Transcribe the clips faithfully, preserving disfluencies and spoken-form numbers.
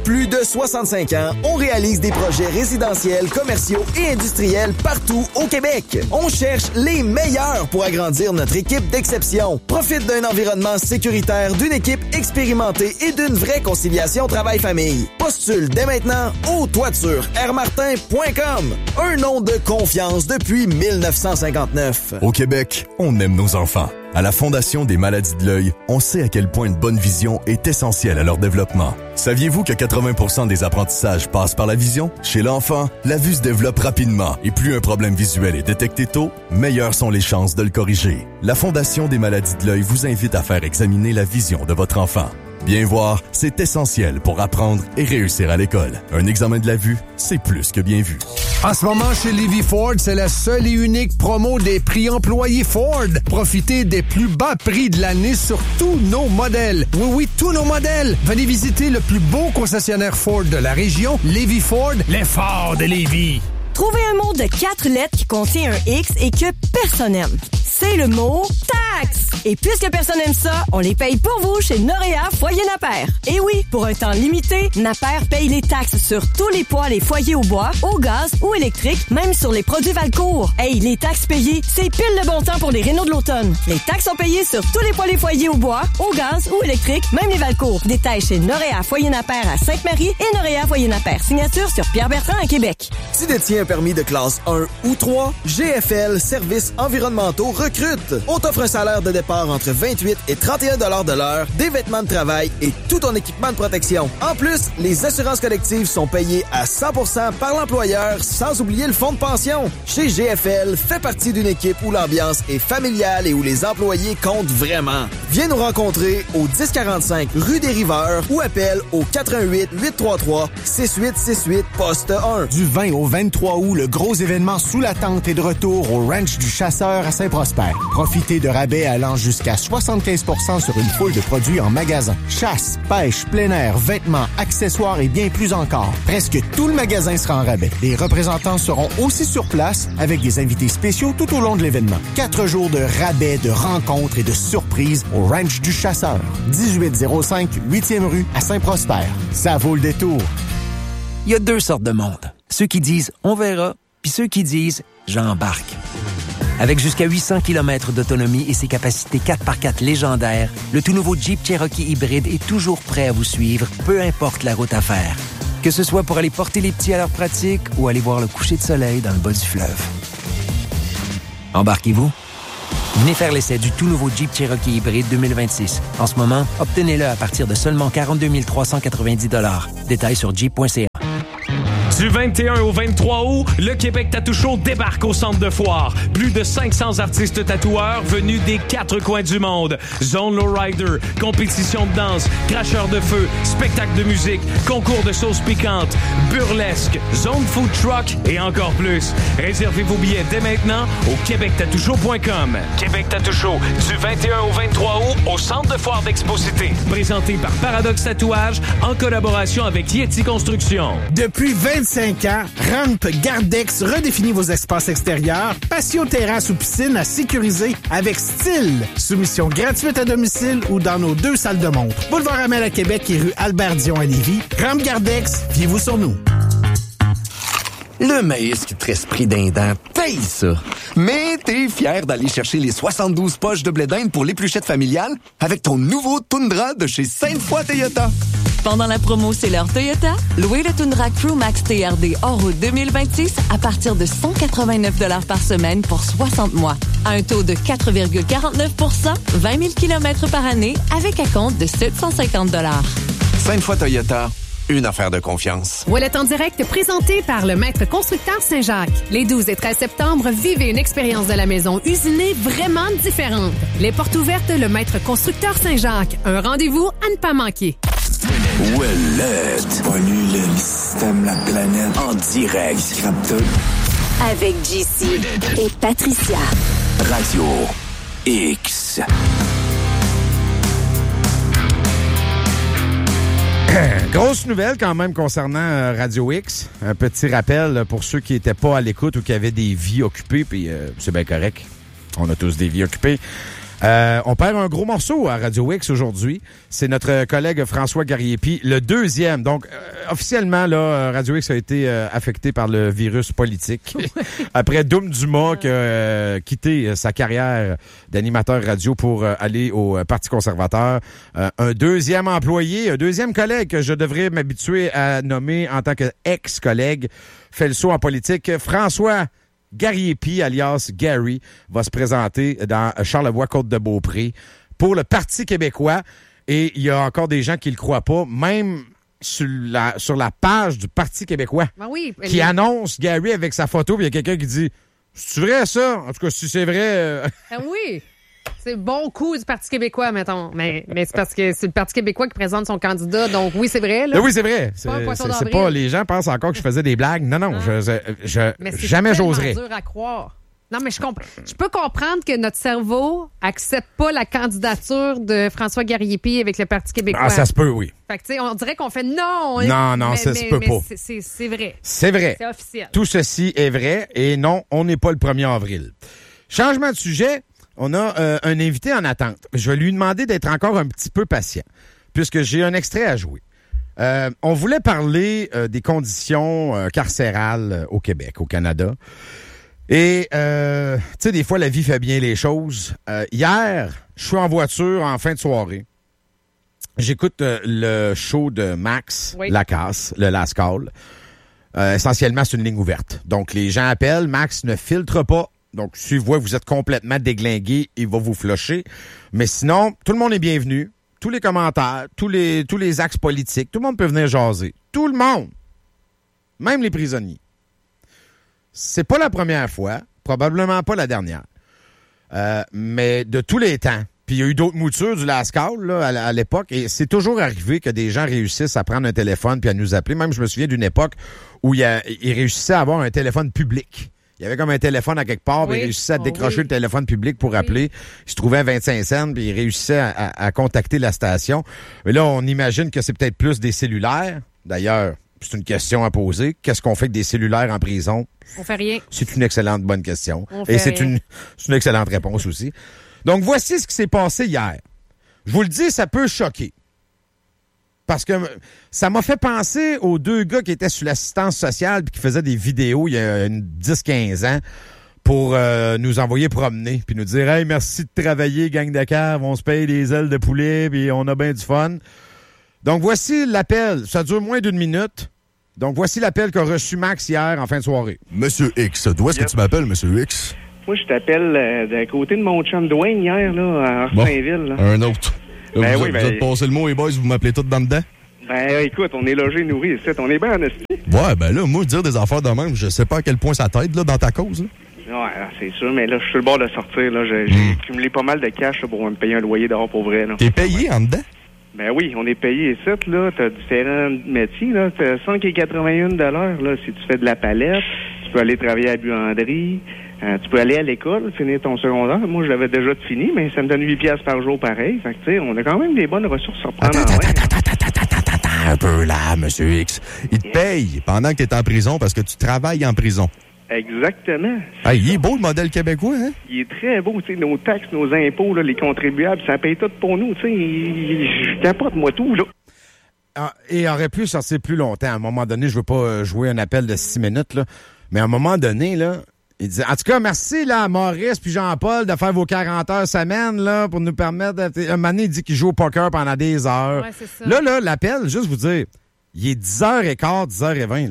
plus de soixante-cinq ans, on réalise des projets résidentiels, commerciaux et industriels partout au Québec. On cherche les meilleurs pour agrandir notre équipe d'exception. Profite d'un environnement sécuritaire, d'une équipe expérimentée et d'une vraie conciliation travail-famille. Postule dès maintenant au toiture air martin point com. Un nom de confiance depuis mille neuf cent cinquante-neuf. Au Québec, on aime nos enfants. À la Fondation des maladies de l'œil, on sait à quel point une bonne vision est essentielle à leur développement. Saviez-vous que quatre-vingts pour cent des apprentissages passent par la vision? Chez l'enfant, la vue se développe rapidement et plus un problème visuel est détecté tôt, meilleures sont les chances de le corriger. La Fondation des maladies de l'œil vous invite à faire examiner la vision de votre enfant. Bien voir, c'est essentiel pour apprendre et réussir à l'école. Un examen de la vue, c'est plus que bien vu. En ce moment, chez Levy Ford, c'est la seule et unique promo des prix employés Ford. Profitez des plus bas prix de l'année sur tous nos modèles. Oui, oui, tous nos modèles. Venez visiter le plus beau concessionnaire Ford de la région, Levy Ford, les Ford de Lévis. Trouvez un mot de quatre lettres qui contient un X et que personne n'aime. C'est le mot taxe. Et puisque personne n'aime ça, on les paye pour vous chez Noréa Foyer Napper. Et oui, pour un temps limité, Napper paye les taxes sur tous les poêles et foyers au bois, au gaz ou électrique, même sur les produits Valcourt. Hey, les taxes payées, c'est pile le bon temps pour les rénaux de l'automne. Les taxes sont payées sur tous les poêles et foyers au bois, au gaz ou électrique, même les Valcourt. Détails chez Noréa Foyer Napper à Sainte-Marie et Noréa Foyer Napper. Signature sur Pierre Bertrand à Québec. Tu détiens un permis de classe un ou trois? G F L Services environnementaux recrute. On t'offre un salaire de départ entre vingt-huit et trente et un dollars de l'heure, des vêtements de travail et tout ton équipement de protection. En plus, les assurances collectives sont payées à cent pour cent par l'employeur, sans oublier le fonds de pension. Chez G F L, fais partie d'une équipe où l'ambiance est familiale et où les employés comptent vraiment. Viens nous rencontrer au dix quarante-cinq rue des Riveurs ou appelle au quatre un huit, huit trois trois, six huit six huit, poste un. Du vingt au vingt-trois août, le gros événement Sous la tente est de retour au Ranch du Chasseur à Saint-Prosper. Profitez de rabais allant jusqu'à soixante-quinze pour cent sur une foule de produits en magasin. Chasse, pêche, plein air, vêtements, accessoires et bien plus encore. Presque tout le magasin sera en rabais. Les représentants seront aussi sur place avec des invités spéciaux tout au long de l'événement. Quatre jours de rabais, de rencontres et de surprises au Ranch du Chasseur. dix-huit zéro cinq huitième rue à Saint-Prosper. Ça vaut le détour. Il y a deux sortes de monde. Ceux qui disent « on verra » puis ceux qui disent « j'embarque ». Avec jusqu'à huit cents kilomètres d'autonomie et ses capacités quatre par quatre légendaires, le tout nouveau Jeep Cherokee hybride est toujours prêt à vous suivre, peu importe la route à faire. Que ce soit pour aller porter les petits à leur pratique ou aller voir le coucher de soleil dans le bas du fleuve. Embarquez-vous? Venez faire l'essai du tout nouveau Jeep Cherokee hybride deux mille vingt-six. En ce moment, obtenez-le à partir de seulement quarante-deux mille trois cent quatre-vingt-dix dollars. Détails sur jeep point c a. Du vingt et un au vingt-trois août, le Québec Tattoo Show débarque au centre de foire. Plus de cinq cents artistes tatoueurs venus des quatre coins du monde. Zone Lowrider, compétition de danse, cracheur de feu, spectacle de musique, concours de sauce piquante, burlesque, zone food truck et encore plus. Réservez vos billets dès maintenant au québec tattoo show point com. Québec Tattoo Show, du vingt et un au vingt-trois août, au centre de foire d'Expo-Cité. Présenté par Paradox Tatouage, en collaboration avec Yeti Construction. Depuis vingt-cinq ans, Rampe Gardex redéfinit vos espaces extérieurs, patio, terrasse ou piscine à sécuriser avec style. Soumission gratuite à domicile ou dans nos deux salles de montre. Boulevard Amel à Québec et rue Albert-Dion à Lévis. Rampe Gardex, fiez-vous sur nous. Le maïs qui te reste pris d'un dent, paye ça. Mais t'es fier d'aller chercher les soixante-douze poches de blé d'Inde pour l'épluchette familiale avec ton nouveau Tundra de chez Sainte-Foy Toyota. Pendant la promo C'est l'heure Toyota, louez le Tundra Crew Max T R D hors route deux mille vingt-six à partir de cent quatre-vingt-neuf dollars par semaine pour soixante mois. À un taux de quatre virgule quarante-neuf pour cent, vingt mille kilomètres par année avec acompte de sept cent cinquante dollars. Sainte-Foy Toyota. Une affaire de confiance. Ouellet en direct présenté par le maître constructeur Saint-Jacques. Les douze et treize septembre, vivez une expérience de la maison usinée vraiment différente. Les portes ouvertes, le maître constructeur Saint-Jacques. Un rendez-vous à ne pas manquer. Ouellet. Pollue le système, la planète. En direct. Scrape tout. Avec J C et Patricia. Radio X. Grosse nouvelle quand même concernant euh, Radio X. Un petit rappel pour ceux qui n'étaient pas à l'écoute ou qui avaient des vies occupées, puis euh, c'est bien correct. On a tous des vies occupées. Euh, on perd un gros morceau à Radio X aujourd'hui. C'est notre collègue François Gariepi, le deuxième. Donc, euh, officiellement, là, Radio X a été euh, affecté par le virus politique. Après Doom Dumas qui a euh, quitté sa carrière d'animateur radio pour euh, aller au euh, Parti conservateur. Euh, un deuxième employé, un deuxième collègue que je devrais m'habituer à nommer en tant qu'ex-collègue, fait le saut en politique. François Gariepi, alias Gary, va se présenter dans Charlevoix-Côte-de-Beaupré pour le Parti québécois. Et il y a encore des gens qui le croient pas, même sur la, sur la page du Parti québécois, ben oui, qui les... annonce Gary avec sa photo, puis il y a quelqu'un qui dit « C'est vrai, ça? En tout cas, si c'est vrai... Euh... » Ben oui! C'est bon coup du Parti québécois, mettons. Mais, mais c'est parce que c'est le Parti québécois qui présente son candidat. Donc, oui, c'est vrai. Là. Ben oui, c'est vrai. C'est, pas c'est, c'est pas les gens pensent encore que je faisais des blagues. Non, non, je, je, je mais c'est jamais j'oserais. C'est dur à croire. Non, mais je comprends. Je peux comprendre que notre cerveau accepte pas la candidature de François Gariepi avec le Parti québécois. Ah, ça se peut, oui. Fait que, tu sais, on dirait qu'on fait non. Non, non, mais, ça mais, se peut mais pas. C'est, c'est, c'est vrai. C'est vrai. C'est officiel. Tout ceci est vrai et non, on n'est pas le premier avril. Changement de sujet. On a euh, un invité en attente. Je vais lui demander d'être encore un petit peu patient, puisque j'ai un extrait à jouer. Euh, on voulait parler euh, des conditions euh, carcérales euh, au Québec, au Canada. Et, euh, tu sais, des fois, la vie fait bien les choses. Euh, hier, je suis en voiture en fin de soirée. J'écoute euh, le show de Max oui. Lacasse, le Last Call. Euh, essentiellement, c'est une ligne ouverte. Donc, les gens appellent. Max ne filtre pas. Donc, si vous voyez, vous êtes complètement déglingué, il va vous flusher. Mais sinon, tout le monde est bienvenu. Tous les commentaires, tous les, tous les axes politiques, tout le monde peut venir jaser. Tout le monde. Même les prisonniers. C'est pas la première fois, probablement pas la dernière. Euh, mais de tous les temps. Puis il y a eu d'autres moutures du Last Call là, à, à l'époque. Et c'est toujours arrivé que des gens réussissent à prendre un téléphone puis à nous appeler. Même, je me souviens d'une époque où il, a, il réussissait à avoir un téléphone public. Il y avait comme un téléphone à quelque part, puis oui. il réussissait à décrocher oh oui. le téléphone public pour appeler. Oui. Il se trouvait à vingt-cinq cents, puis il réussissait à, à, à contacter la station. Mais là, on imagine que c'est peut-être plus des cellulaires. D'ailleurs, c'est une question à poser. Qu'est-ce qu'on fait avec des cellulaires en prison? On fait rien. C'est une excellente bonne question. On Et fait c'est rien. une, c'est une excellente réponse aussi. Donc, voici ce qui s'est passé hier. Je vous le dis, ça peut choquer. Parce que ça m'a fait penser aux deux gars qui étaient sur l'assistance sociale puis qui faisaient des vidéos il y a une dix quinze ans pour euh, nous envoyer promener puis nous dire « Hey, merci de travailler, gang de cave, on se paye des ailes de poulet puis on a bien du fun. » Donc, voici l'appel. Ça dure moins d'une minute. Donc, voici l'appel qu'a reçu Max hier en fin de soirée. Monsieur X, d'où est-ce yep. que tu m'appelles, Monsieur X? Moi, je t'appelle euh, d'un côté de mon chum Dwayne hier, là, à Arsainville. Bon, un autre. Là, ben vous, oui, vous ben... êtes passé le mot, les boys, vous m'appelez tous dans le dedans? Ben, écoute, on est logé, nourri ici. On est bien en esti. Ouais, ben là, moi, dire des affaires de même, je sais pas à quel point ça t'aide, là, dans ta cause, là. Ouais, c'est sûr, mais là, je suis sur le bord de sortir, là. J'ai, j'ai mm. cumulé pas mal de cash, là, pour me payer un loyer dehors pour vrai, là. T'es payé en dedans? Ben oui, on est payé ici, là. T'as différents métiers, là. T'as cinq virgule quatre-vingt-un de l'heure, là, si tu fais de la palette. Tu peux aller travailler à la buanderie. Euh, tu peux aller à l'école, finir ton secondaire. Moi, je l'avais déjà fini, mais ça me donne huit piastres par jour pareil. Fait que, tu sais, on a quand même des bonnes ressources à prendre attends, en attends, attends, attends, attends, attends, attends, un peu là, Monsieur X. Il te paye pendant que tu es en prison parce que tu travailles en prison. Exactement. Ah, il est beau, le modèle québécois, hein? Il est très beau, tu sais, nos taxes, nos impôts, là, les contribuables, ça paye tout pour nous, tu sais. Je capote, moi, tout, là. Ah, et aurait pu sortir plus longtemps. À un moment donné, je veux pas jouer un appel de six minutes, là, mais à un moment donné, là, il disait, en tout cas, merci là, à Maurice puis Jean-Paul de faire vos quarante heures semaine là, pour nous permettre... De... Un moment donné, il dit qu'il joue au poker pendant des heures. Ouais, c'est ça. Là, là, l'appel, juste vous dire, il est dix heures quinze, dix heures vingt. Là.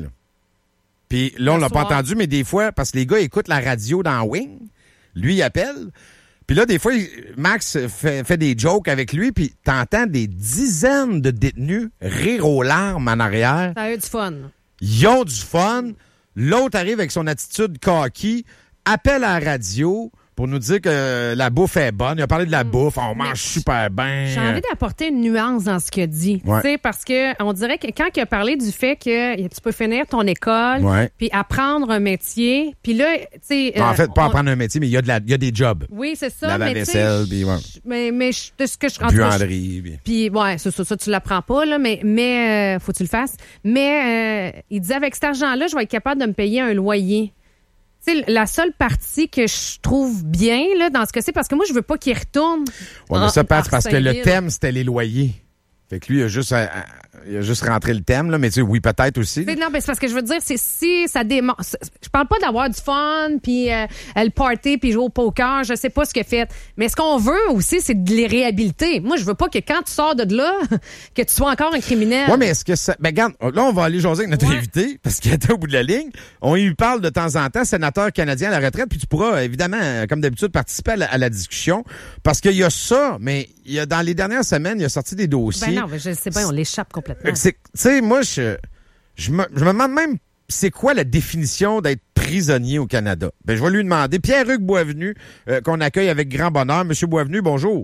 Puis là, on Le l'a soir. pas entendu, mais des fois, parce que les gars écoutent la radio dans Wing, lui, il appelle. Puis là, des fois, il, Max fait, fait des jokes avec lui, puis t'entends des dizaines de détenus rire aux larmes en arrière. Ça a eu du fun. Ils ont du fun. L'autre arrive avec son attitude cocky, appelle à la radio pour nous dire que la bouffe est bonne. Il a parlé de la bouffe, on mange Mais super bien. J'ai envie d'apporter une nuance dans ce qu'il a dit. Ouais. Tu sais, parce que on dirait que quand il a parlé du fait que tu peux finir ton école, ouais. puis apprendre un métier, puis là, tu sais... En euh, fait, pas on... apprendre un métier, mais il y a, de la, il y a des jobs. Oui, c'est ça. La mais vaisselle, puis ouais. Mais, mais de ce que je... Buanderie. Puis, puis ouais, c'est ça, ça, tu l'apprends pas, là, mais, mais euh, faut que tu le fasses. Mais euh, il disait, avec cet argent-là, je vais être capable de me payer un loyer. Tu C'est la seule partie que je trouve bien là, dans ce que c'est, parce que moi, je veux pas qu'il retourne. Ouais, mais ça, Pat, c'est parce que le thème, c'était les loyers. Fait que lui, il a juste, à, à, il a juste rentré le thème, là, mais tu sais, oui, peut-être aussi. C'est, non, mais c'est parce que je veux dire, c'est si ça démontre. Je parle pas d'avoir du fun, puis euh, le party, puis jouer au poker, je sais pas ce qu'il a fait. Mais ce qu'on veut aussi, c'est de les réhabiliter. Moi, je veux pas que quand tu sors de là, que tu sois encore un criminel. Oui, mais est-ce que ça. Ben, regarde, là, on va aller jaser avec notre ouais. invité, parce qu'il était au bout de la ligne. On lui parle de temps en temps, sénateur canadien à la retraite, puis tu pourras, évidemment, comme d'habitude, participer à la, à la discussion. Parce qu'il y a ça, mais il y a, dans les dernières semaines, il a sorti des dossiers. Ben non, mais je sais pas, on l'échappe complètement. Tu sais, moi, je, je, me, je me demande même, c'est quoi la définition d'être prisonnier au Canada? Ben, je vais lui demander. Pierre-Hugues Boisvenu, euh, qu'on accueille avec grand bonheur. Monsieur Boisvenu, bonjour.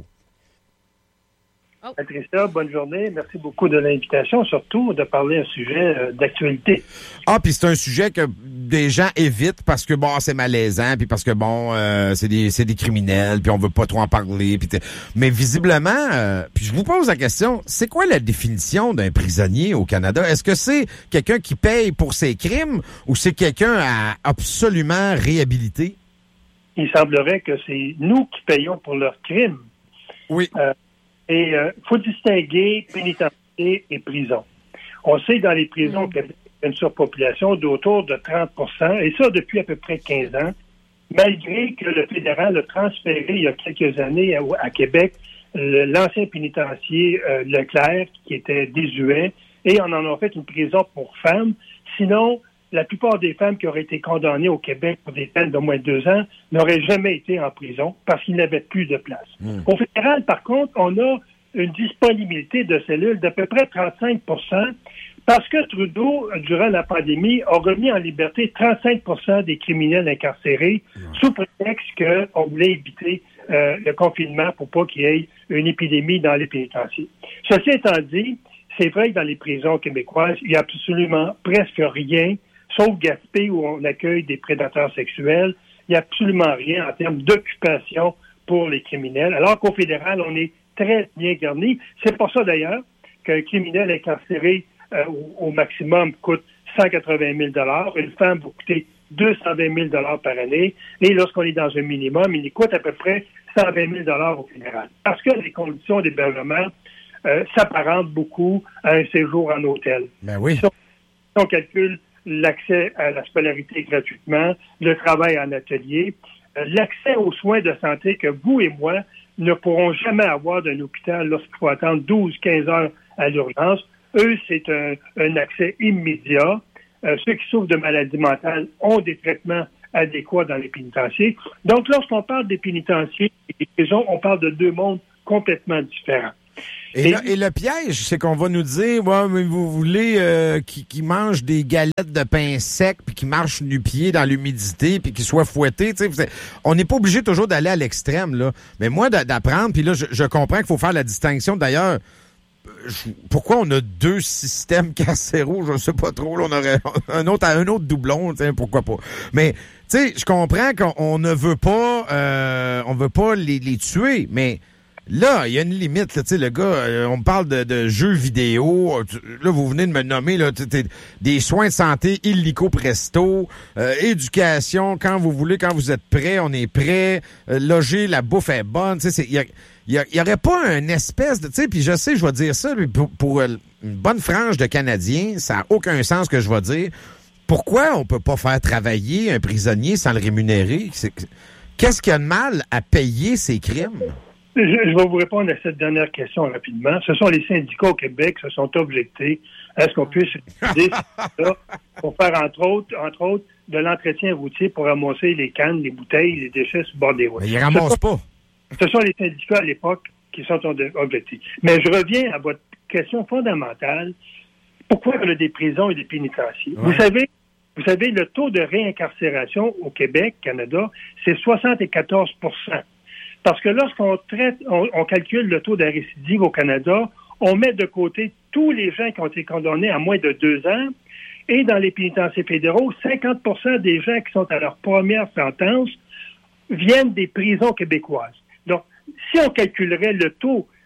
Oh. Patricia, bonne journée. Merci beaucoup de l'invitation, surtout de parler un sujet euh, d'actualité. Ah, puis c'est un sujet que des gens évitent parce que, bon, c'est malaisant, puis parce que, bon, euh, c'est des c'est des criminels, puis on veut pas trop en parler. Puis mais visiblement, euh, puis je vous pose la question, c'est quoi la définition d'un prisonnier au Canada? Est-ce que c'est quelqu'un qui paye pour ses crimes ou c'est quelqu'un à absolument réhabiliter? Il semblerait que c'est nous qui payons pour leurs crimes. Oui. Euh, Et il euh, faut distinguer pénitencier et prison. On sait dans les prisons qu'il y a une surpopulation d'autour de trente pour cent, et ça depuis à peu près quinze ans, malgré que le fédéral a transféré il y a quelques années à, à Québec le, l'ancien pénitencier euh, Leclerc, qui était désuet, et on en a fait une prison pour femmes. Sinon, la plupart des femmes qui auraient été condamnées au Québec pour des peines d'au moins deux ans n'auraient jamais été en prison parce qu'il n'y avait plus de place. Mmh. Au fédéral, par contre, on a une disponibilité de cellules d'à peu près trente-cinq pour cent parce que Trudeau, durant la pandémie, a remis en liberté trente-cinq pour cent des criminels incarcérés mmh. sous prétexte qu'on voulait éviter euh, le confinement pour pas qu'il y ait une épidémie dans les pénitenciers. Ceci étant dit, c'est vrai que dans les prisons québécoises, il n'y a absolument presque rien, sauf Gaspé, où on accueille des prédateurs sexuels. Il n'y a absolument rien en termes d'occupation pour les criminels. Alors qu'au fédéral, on est très bien garni. C'est pour ça, d'ailleurs, qu'un criminel incarcéré euh, au, au maximum coûte cent quatre-vingt mille dollars. Une femme va coûter deux cent vingt mille dollars par année. Et lorsqu'on est dans un minimum, il coûte à peu près cent vingt mille dollars au fédéral. Parce que les conditions d'hébergement euh, s'apparentent beaucoup à un séjour en hôtel. Ben oui. Si on, si on calcule l'accès à la scolarité gratuitement, le travail en atelier, euh, l'accès aux soins de santé que vous et moi ne pourront jamais avoir d'un hôpital lorsqu'il faut attendre douze à quinze heures à l'urgence. Eux, c'est un, un accès immédiat. Euh, ceux qui souffrent de maladies mentales ont des traitements adéquats dans les pénitenciers. Donc, lorsqu'on parle des pénitenciers et des prisons, on parle de deux mondes complètement différents. Et, et, le, et le piège, c'est qu'on va nous dire, ouais, mais vous voulez euh, qu'ils qui mangent des galettes de pain sec, puis qu'ils marchent nu-pieds dans l'humidité, puis qu'ils soient fouettés. On n'est pas obligé toujours d'aller à l'extrême, là. Mais moi, d'apprendre, puis là, je, je comprends qu'il faut faire la distinction. D'ailleurs, je, pourquoi on a deux systèmes carcéraux, je ne sais pas trop. Là, on aurait un autre un autre doublon, pourquoi pas. Mais, tu sais, je comprends qu'on ne veut pas, euh, on veut pas les, les tuer, mais là, il y a une limite. Là, le gars, euh, on me parle de, de jeux vidéo. Là, vous venez de me nommer là, des soins de santé illico presto, euh, éducation, quand vous voulez, quand vous êtes prêt, on est prêt. Euh, loger, la bouffe est bonne. Il y, a, y, a, y aurait pas une espèce de... Puis je sais, je vais dire ça, mais pour, pour une bonne frange de Canadiens, ça n'a aucun sens que je vais dire. Pourquoi on peut pas faire travailler un prisonnier sans le rémunérer? C'est, qu'est-ce qu'il y a de mal à payer ses crimes? Je, je vais vous répondre à cette dernière question rapidement. Ce sont les syndicats au Québec qui se sont objectés à ce qu'on puisse utiliser ça pour faire, entre autres, entre autres, de l'entretien routier pour ramasser les cannes, les bouteilles, les déchets sur le bord des routes. Mais ils ramassent pas. Ce sont les syndicats à l'époque qui sont objectés. Mais je reviens à votre question fondamentale. Pourquoi il y a des prisons et des pénitenciers? Ouais. Vous savez, vous savez, le taux de réincarcération au Québec, Canada, c'est soixante-quatorze pour cent. Parce que lorsqu'on traite, on, on calcule le taux de récidive au Canada, on met de côté tous les gens qui ont été condamnés à moins de deux ans. Et dans les pénitenciers fédéraux, cinquante pour cent des gens qui sont à leur première sentence viennent des prisons québécoises. Donc, si on calculerait le taux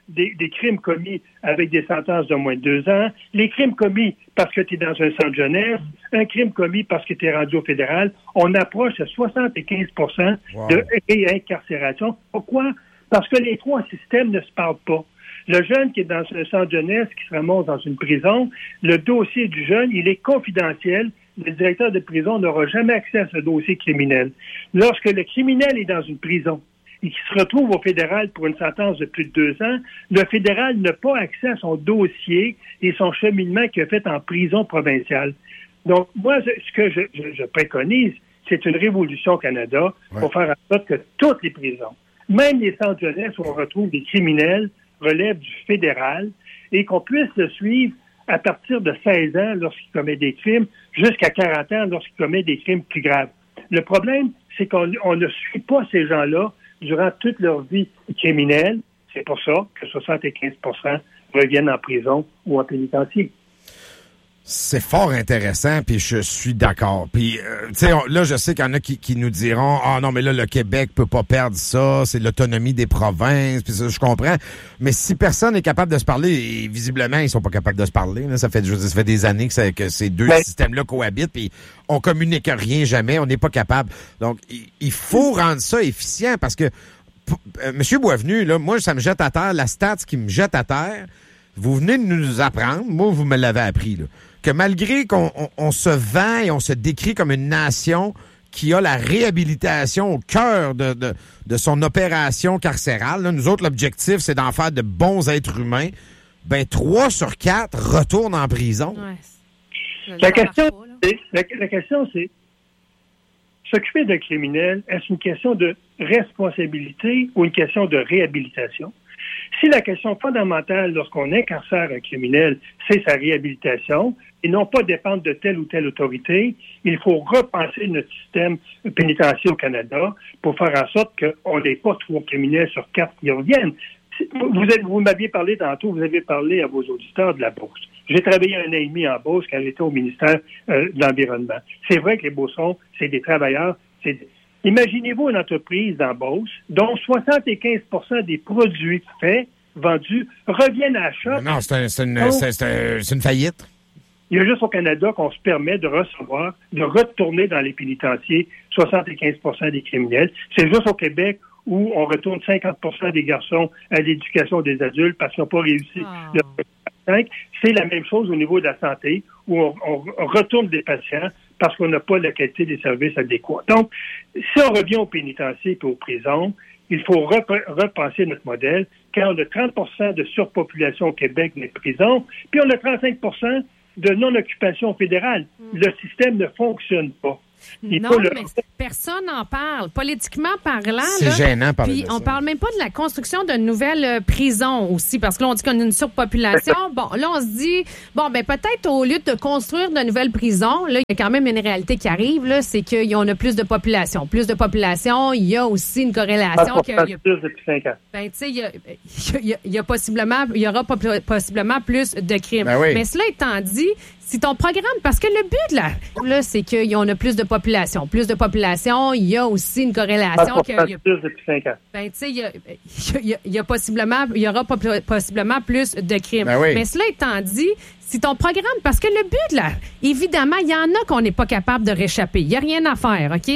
des, des crimes commis avec des sentences de moins de deux ans, les crimes commis parce que tu es dans un centre jeunesse, un crime commis parce que tu es rendu au fédéral, on approche à soixante-quinze pour cent wow. de réincarcération. Pourquoi? Parce que les trois systèmes ne se parlent pas. Le jeune qui est dans un centre jeunesse, qui se ramasse dans une prison, le dossier du jeune, il est confidentiel. Le directeur de prison n'aura jamais accès à ce dossier criminel. Lorsque le criminel est dans une prison et qu'il se retrouve au fédéral pour une sentence de plus de deux ans, le fédéral n'a pas accès à son dossier et son cheminement qu'il a fait en prison provinciale. Donc, moi, ce que je, je, je préconise, c'est une révolution au Canada ouais. pour faire en sorte que toutes les prisons, même les centres jeunesse où on retrouve des criminels, relèvent du fédéral et qu'on puisse le suivre à partir de seize ans lorsqu'il commet des crimes, jusqu'à quarante ans lorsqu'il commet des crimes plus graves. Le problème, c'est qu'on on ne suit pas ces gens-là durant toute leur vie criminelle. C'est pour ça que soixante-quinze pour cent reviennent en prison ou en pénitencier. C'est fort intéressant, puis je suis d'accord. Puis, euh, tu sais, là, je sais qu'il y en a qui, qui nous diront « Ah oh, non, mais là, le Québec peut pas perdre ça, c'est l'autonomie des provinces, puis ça, je comprends. » Mais si personne n'est capable de se parler, et visiblement, ils sont pas capables de se parler, là, ça fait, je veux dire, ça fait des années que, ça, que ces deux mais... systèmes-là cohabitent, puis on communique rien jamais, on n'est pas capable. Donc, il, il faut rendre ça efficient, parce que, euh, Monsieur Boisvenu, là, moi, ça me jette à terre, la stats qui me jette à terre, vous venez de nous apprendre, moi, vous me l'avez appris, là, que malgré qu'on on, on se vend et on se décrit comme une nation qui a la réhabilitation au cœur de, de, de son opération carcérale, là, nous autres, l'objectif, c'est d'en faire de bons êtres humains, ben trois sur quatre retournent en prison. Ouais. La, question, c'est, la, la question, c'est s'occuper d'un criminel, est-ce une question de responsabilité ou une question de réhabilitation? Si la question fondamentale lorsqu'on incarcère un criminel, c'est sa réhabilitation, et non pas dépendre de telle ou telle autorité, il faut repenser notre système pénitentiaire au Canada pour faire en sorte qu'on n'ait pas trois criminels sur quatre qui reviennent. Vous, êtes, vous m'aviez parlé tantôt, vous avez parlé à vos auditeurs de la Beauce. J'ai travaillé un an et demi en Beauce quand j'étais au ministère euh, de l'Environnement. C'est vrai que les Beaucerons, c'est des travailleurs, c'est des... Imaginez-vous une entreprise dans Beauce dont soixante-quinze pour cent des produits faits, vendus, reviennent à achat. Non, c'est, un, c'est, une, Donc, c'est, c'est, un, c'est une faillite. Il y a juste au Canada qu'on se permet de recevoir, de retourner dans les pénitenciers soixante-quinze pour cent des criminels. C'est juste au Québec où on retourne cinquante pour cent des garçons à l'éducation des adultes parce qu'ils n'ont pas réussi. Oh. Le... C'est la même chose au niveau de la santé où on, on retourne des patients parce qu'on n'a pas la qualité des services adéquats. Donc, si on revient aux pénitenciers et aux prisons, il faut rep- repenser notre modèle, car on a trente pour cent de surpopulation au Québec des prisons, puis on a trente-cinq pour cent de non-occupation fédérale. Mm. Le système ne fonctionne pas. Il non, le... mais personne n'en parle. Politiquement parlant, c'est là, gênant parler puis de on ça. Parle même pas de la construction de nouvelles euh, prisons aussi, parce que là, on dit qu'on a une surpopulation. Bon, là, on se dit, bon, ben peut-être au lieu de construire de nouvelles prisons, là, il y a quand même une réalité qui arrive, là, c'est qu'on a plus de population. Plus de population, il y a aussi une corrélation. Que, il y a, plus depuis cinq ans. Ben, tu sais, il y a, il y a, il y a possiblement, il y aura possiblement plus de crimes. Ben oui. Mais cela étant dit, si ton programme, parce que le but là, là c'est qu'on a plus de population. Plus de population, il y a aussi une corrélation. Que, il y a, plus depuis cinq ans. Ben, tu sais, il y a, il y a, il y a possiblement, il y aura possiblement plus de crimes. Ben oui. Mais cela étant dit, si ton programme, parce que le but là, évidemment, il y en a qu'on n'est pas capable de réchapper. Il n'y a rien à faire, OK?